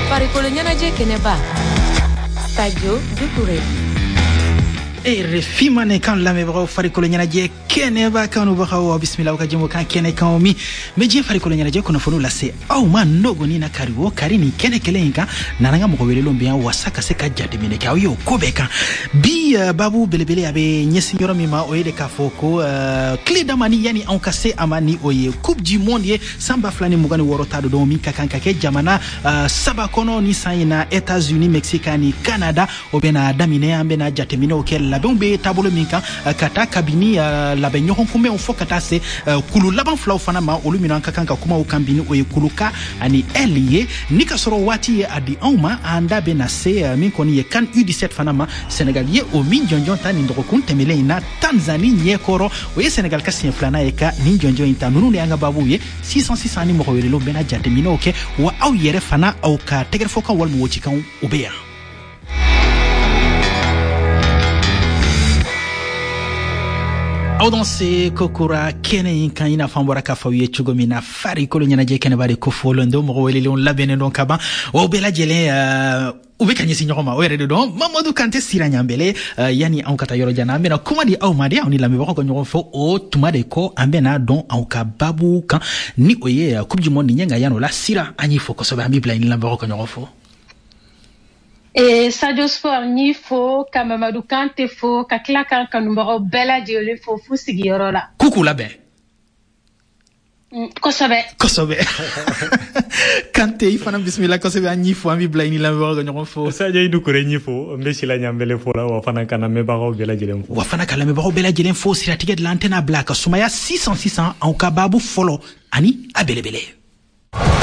farikolo ɲɛnajɛ kɛnɛba Sadio Doucouré. RFI mane kan lamɛbagaw farikolo ɲɛnajɛ kɛnɛba kanubagaw bisimilaw ka jɛmu kan kɛnɛ kan mi me diɲɛ farikolo ɲɛnajɛ kunnafoniw lase aw ma nɔgɔni na kari o kari ni kɛnɛ kelen in kan nana ka mɔgɔ welelenw bɛ yan wasa ka se ka jateminɛ kɛ aw ye o ko bɛɛ kan bi babu belebele a bɛ ɲɛsin yɔrɔ min ma o ye de k'a fɔ ko tile dama ni yani anw ka se a ma ni o ye coupe du monde ye san 2026 ta don min ka kan ka kɛ jamana saba kɔnɔ ni san in na États-Unis Mexique ni Canada o bɛna daminɛ an bɛna jateminɛw kɛ labɛnw bɛ taabolo min kan ka taa kabini labɛn ɲɔgɔn kunbɛnw fɔ ka taa se kulu laban filaw fana ma olu minnu an ka kan ka kumaw kan bini o ye kuluka ani L ye ni ka sɔrɔ waati ye a di anw ma an da bɛ na se min kɔni ye CAN U17 fana ma Senegal ye o min jɔnjɔn ta nin dɔgɔkun tɛmɛlen in na Tanzanie ɲɛkɔrɔ o ye Senegal ka siɲɛ filanan ye ka nin jɔnjɔn in ta ninnu de y'an ka babuw ye 600 ni mɔgɔ welelenw bɛna jateminɛw kɛ wa aw yɛrɛ fana aw ka tɛgɛrɛfɔkan walima wocikanw o bɛ yan. Aw don se kokura kɛnɛ in kan ina fan bɔra k'a fɔ aw ye cogo min na farikolo ɲɛnajɛ kɛnɛba de ko fɔlen don mɔgɔ welelenw labɛnnen don ka ban o bɛɛ lajɛlen u bɛ ka ɲɛsin ɲɔgɔn ma o yɛrɛ de dɔn Mamadu Kante Sira Ɲanbɛlɛ yani anw ka taa yɔrɔ jan an bɛna kuma di aw ma de aw ni lamɛnbagaw ka ɲɔgɔn fɔ o tuma de kɔ an bɛna dɔn aw ka babu kan ni o ye coupe du monde ɲɛ nka yan o la Sira an y'i fɔ kosɛbɛ an b'i bila ni lamɛnbagaw ka ɲɔgɔn fɔ. Sadio Sport ni fo ka Mamadou Kante fo ka tila kan kanubagaw bɛɛ lajɛlen fo fu sigiyɔrɔ la. Kuku labɛn. Kosɛbɛ. Kante i fana bisimila kosɛbɛ an y'i fo an b'i bila i ni lamɛnbagaw ka ɲɔgɔn fɔ. Sadio Doucouré n'i fo n bɛ Sila Ɲanbɛlɛ fo la wa fana ka lamɛnbagaw bɛɛ lajɛlen fo. Wa fana ka lamɛnbagaw bɛɛ lajɛlen fo siratigɛ de la an tɛna bila ka sumaya 600 aw ka babu fɔlɔ ani a belebele.